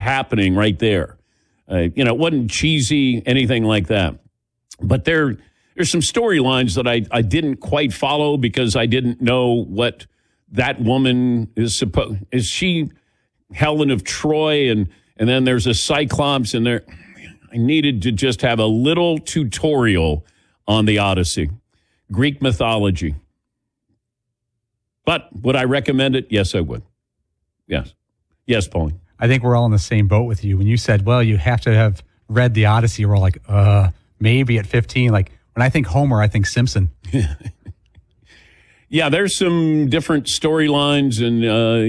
happening right there. It wasn't cheesy, anything like that. But there's some storylines that I didn't quite follow because I didn't know what that woman is supposed. Is she Helen of Troy? And then there's a Cyclops in there. I needed to just have a little tutorial on the Odyssey, Greek mythology. But would I recommend it? Yes, I would. Yes. Yes, Pauline. I think we're all in the same boat with you. When you said, well, you have to have read the Odyssey, we're all like, maybe at 15. Like, when I think Homer, I think Simpson. Yeah, there's some different storylines and,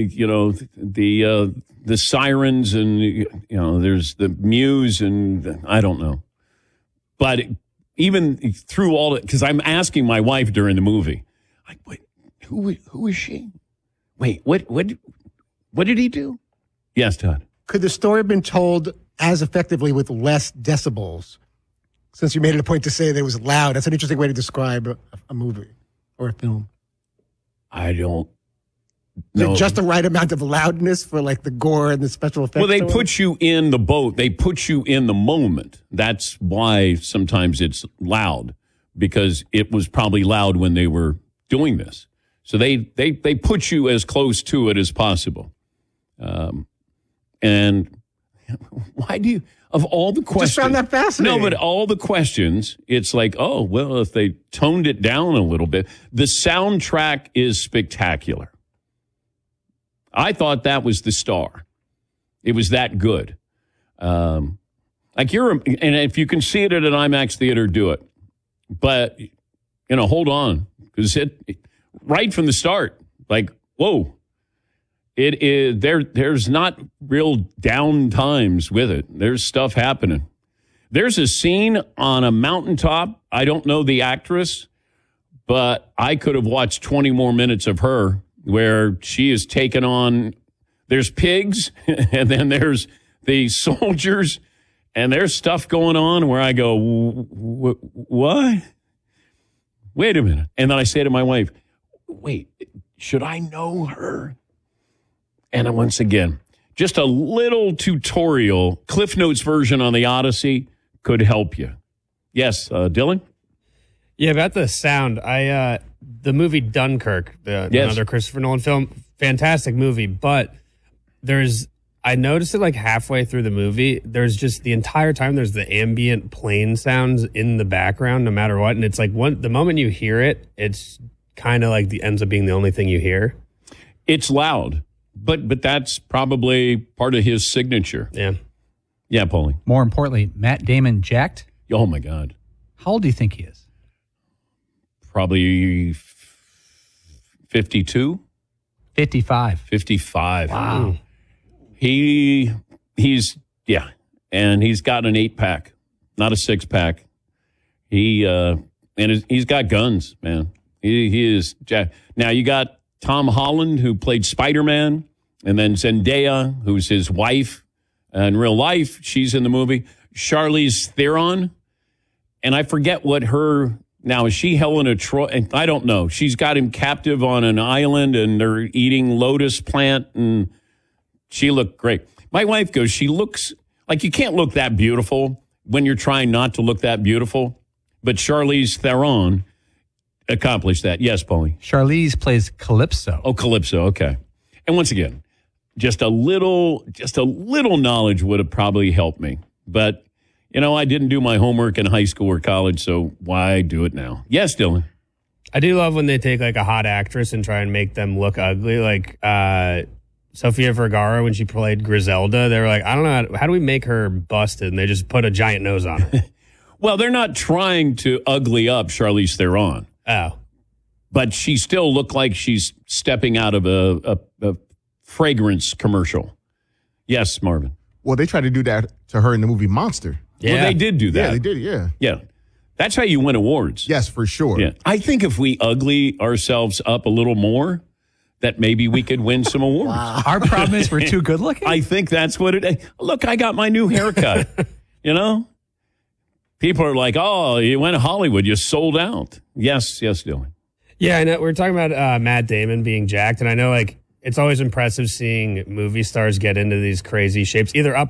the sirens and, there's the muse and I don't know. But even through all it, because I'm asking my wife during the movie, like, wait, who is she? Wait, what did he do? Yes, Todd. Could the story have been told as effectively with less decibels? Since you made it a point to say that it was loud. That's an interesting way to describe a movie or a film. I don't know. Just the right amount of loudness for like the gore and the special effects? Well, they put you in the boat. They put you in the moment. That's why sometimes it's loud, because it was probably loud when they were doing this. So they put you as close to it as possible. And why do you, of all the questions. I just found that fascinating. No, but all the questions, it's like, oh, well, if they toned it down a little bit. The soundtrack is spectacular. I thought that was the star. It was that good. And if you can see it at an IMAX theater, do it. But, hold on. Because right from the start, like, whoa. It is there's not real down times with it. There's stuff happening. There's a scene on a mountaintop. I don't know the actress, but I could have watched 20 more minutes of her where she is taken on. There's pigs and then there's the soldiers and there's stuff going on where I go, what? Wait a minute. And then I say to my wife, wait, should I know her? And once again, just a little tutorial, Cliff Notes version on the Odyssey could help you. Yes, Dylan? Yeah, about the sound, the movie Dunkirk, another Christopher Nolan film, fantastic movie, but I noticed it like halfway through the movie, there's just the entire time there's the ambient plane sounds in the background no matter what, and it's like the moment you hear it, it's kind of like ends up being the only thing you hear. It's loud. But that's probably part of his signature. Yeah. Yeah, Paulie. More importantly, Matt Damon jacked? Oh, my God. How old do you think he is? Probably 52? 55. 55. Wow. He's and he's got an 8-pack, not a 6-pack. He's got guns, man. He is jacked. Now, you got Tom Holland, who played Spider-Man, and then Zendaya, who's his wife. In real life, she's in the movie. Charlize Theron, and I forget what now, is she Helen of Troy? I don't know. She's got him captive on an island, and they're eating lotus plant, and she looked great. My wife goes, she looks like you can't look that beautiful when you're trying not to look that beautiful, but Charlize Theron accomplished that. Yes, Paulie. Charlize plays Calypso. Oh, Calypso. Okay. And once again, just a little knowledge would have probably helped me. But, I didn't do my homework in high school or college, so why do it now? Yes, Dylan. I do love when they take like a hot actress and try and make them look ugly. Like Sofia Vergara, when she played Griselda, they were like, I don't know, how do we make her busted? And they just put a giant nose on her. Well, they're not trying to ugly up Charlize Theron. Oh. But she still looked like she's stepping out of a fragrance commercial. Yes, Marvin. Well, they tried to do that to her in the movie Monster. Yeah. Well, they did do that. Yeah, they did, yeah. Yeah. That's how you win awards. Yes, for sure. Yeah. I think if we ugly ourselves up a little more, that maybe we could win some awards. Wow. Our problem is we're too good looking? I think that's what it is. Look, I got my new haircut. People are like, oh, you went to Hollywood. You sold out. Yes, Dylan. Yeah, I know. We're talking about Matt Damon being jacked, and I know, like, it's always impressive seeing movie stars get into these crazy shapes, either up